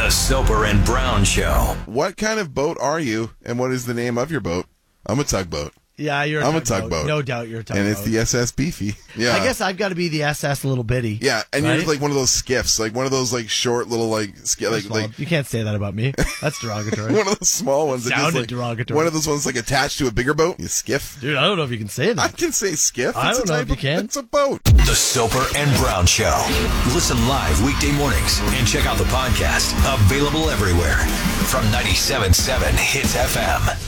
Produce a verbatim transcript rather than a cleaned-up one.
The Soper and Brown Show. What kind of boat are you, and what is the name of your boat? I'm a tugboat. Yeah, you're a I'm tugboat. a tugboat. No doubt you're a tugboat. And it's the S S Beefy. Yeah. I guess I've got to be the S S Little Bitty. Yeah, and right? you're like one of those skiffs, like one of those like short little like sk- like like You can't say that about me. That's derogatory. one of those small ones. that just, Sounded like, derogatory. One of those ones like attached to a bigger boat. You skiff. Dude, I don't know if you can say that. I can say skiff. I It's don't a know type if you of- can. It's a boat. The Soper and Brown Show. Listen live weekday mornings and check out the podcast. Available everywhere from ninety-seven point seven Hits F M.